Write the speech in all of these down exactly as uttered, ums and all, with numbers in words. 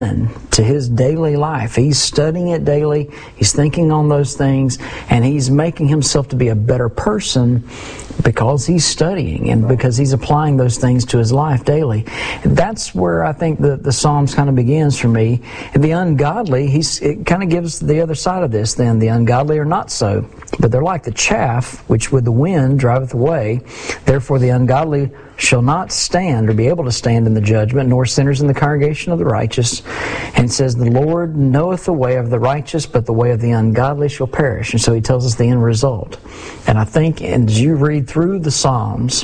to his daily life. He's studying it daily, he's thinking on those things, and he's making himself to be a better person because he's studying and because he's applying those things to his life daily. That's where I think the, the Psalms kind of begins for me. And the ungodly, he's, it kind of gives the other side of this then. The ungodly are not so, but they're like the chaff which with the wind driveth away. Therefore the ungodly shall not stand or be able to stand in the judgment, nor sinners in the congregation of the righteous. And it says, the Lord knoweth the way of the righteous, but the way of the ungodly shall perish. And so he tells us the end result. And I think as you read through the Psalms,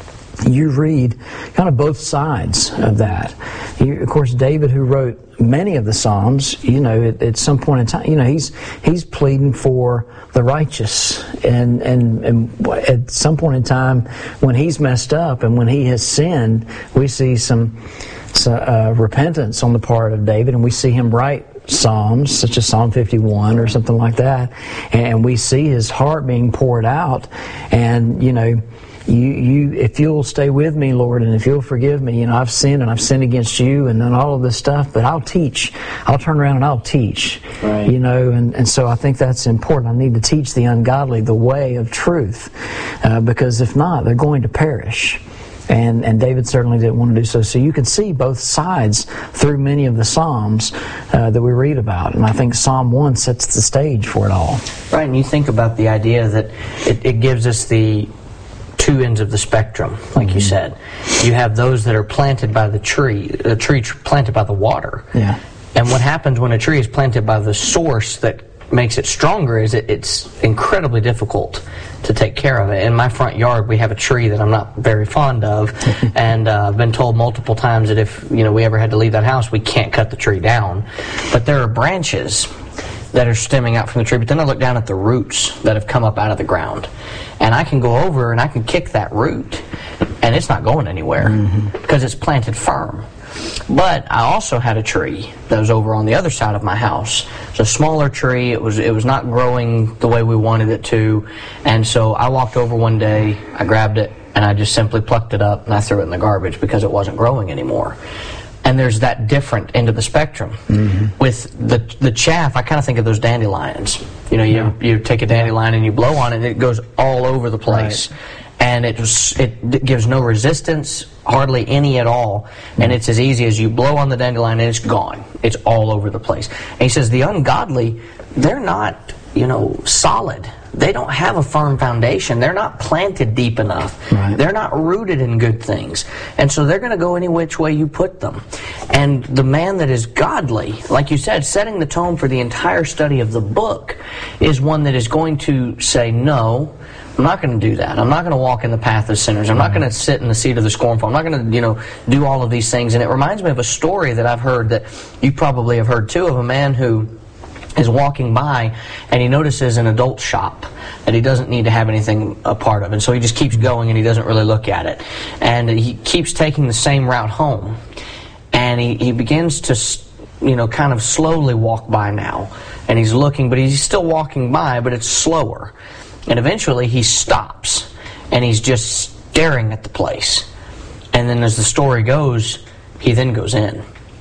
you read kind of both sides of that. You, of course, David, who wrote many of the Psalms, you know, at, at some point in time, you know, he's he's pleading for the righteous, and, and and at some point in time when he's messed up and when he has sinned, we see some, some uh, repentance on the part of David, and we see him write Psalms such as Psalm fifty-one or something like that, and we see his heart being poured out, and you know. You, you, if you'll stay with me, Lord, and if you'll forgive me, you know, I've sinned and I've sinned against you and then all of this stuff, but I'll teach. I'll turn around and I'll teach. Right. You know, and, and so I think that's important. I need to teach the ungodly the way of truth, uh, because if not, they're going to perish. And, and David certainly didn't want to do so. So you can see both sides through many of the Psalms uh, that we read about. And I think Psalm one sets the stage for it all. Right, and you think about the idea that it, it gives us the two ends of the spectrum, like mm-hmm. you said. You have those that are planted by the tree, a tree tr- planted by the water. Yeah. And what happens when a tree is planted by the source that makes it stronger is it, it's incredibly difficult to take care of it. In my front yard, we have a tree that I'm not very fond of, and uh, I've been told multiple times that if you know we ever had to leave that house, we can't cut the tree down. But there are branches that are stemming out from the tree, but then I look down at the roots that have come up out of the ground, and I can go over and I can kick that root, and it's not going anywhere mm-hmm. because it's planted firm. But I also had a tree that was over on the other side of my house. It's a smaller tree. It was it was not growing the way we wanted it to, and so I walked over one day, I grabbed it, and I just simply plucked it up and I threw it in the garbage because it wasn't growing anymore. And there's that different end of the spectrum. Mm-hmm. With the the chaff, I kind of think of those dandelions. You know, you yeah. you take a dandelion and you blow on it, and it goes all over the place. Right. And it was, it gives no resistance, hardly any at all. Mm-hmm. And it's as easy as you blow on the dandelion and it's gone. It's all over the place. And he says the ungodly, they're not, you know, solid. They don't have a firm foundation. They're not planted deep enough. Right. They're not rooted in good things. And so they're going to go any which way you put them. And the man that is godly, like you said, setting the tone for the entire study of the book, is one that is going to say, no, I'm not going to do that. I'm not going to walk in the path of sinners. I'm not going to sit in the seat of the scornful. I'm not going to, you know, do all of these things. And it reminds me of a story that I've heard that you probably have heard too, of a man who is walking by and he notices an adult shop that he doesn't need to have anything a part of, and so he just keeps going and he doesn't really look at it, and he keeps taking the same route home, and he, he begins to, you know, kind of slowly walk by now, and he's looking, but he's still walking by, but it's slower, and eventually he stops and he's just staring at the place, and then as the story goes, he then goes in.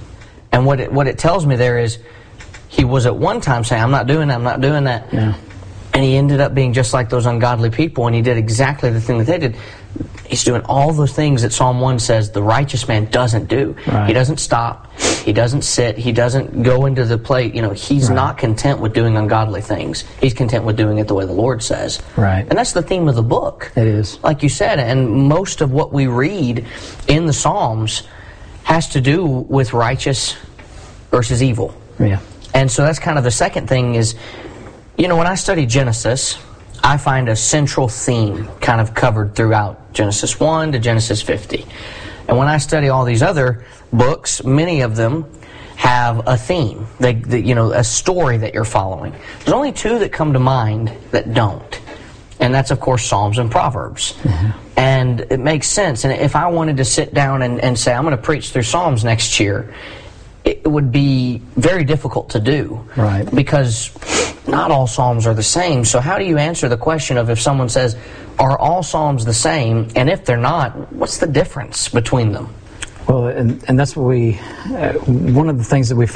And what it, what it tells me there is he was at one time saying, I'm not doing that, I'm not doing that. Yeah. And he ended up being just like those ungodly people, and he did exactly the thing that they did. He's doing all those things that Psalm one says the righteous man doesn't do. Right. He doesn't stop. He doesn't sit. He doesn't go into the plate. You know, he's right. not content with doing ungodly things. He's content with doing it the way the Lord says. Right. And that's the theme of the book. It is. Like you said, and most of what we read in the Psalms has to do with righteous versus evil. Yeah. And so that's kind of the second thing is, you know, when I study Genesis, I find a central theme kind of covered throughout Genesis one to Genesis fifty. And when I study all these other books, many of them have a theme, they, they, you know, a story that you're following. There's only two that come to mind that don't. And that's, of course, Psalms and Proverbs. Mm-hmm. And it makes sense. And if I wanted to sit down and, and say, I'm going to preach through Psalms next year, it would be very difficult to do. Right. Because not all Psalms are the same. So how do you answer the question of if someone says, are all Psalms the same? And if they're not, what's the difference between them? Well, and, and that's what we, uh, one of the things that we